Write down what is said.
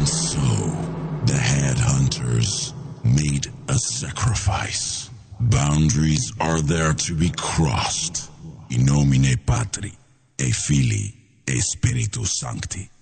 So, the headhunters made a sacrifice. Boundaries are there to be crossed. In nomine Patri, et Filii, et Spiritus Sancti.